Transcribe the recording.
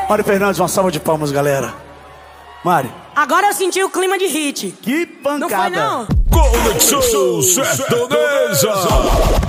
Mário Fernandes, uma salva de palmas, galera. Mário. Agora eu senti o clima de hit. Que pancada. Não foi, não? Conexão Sertaneja.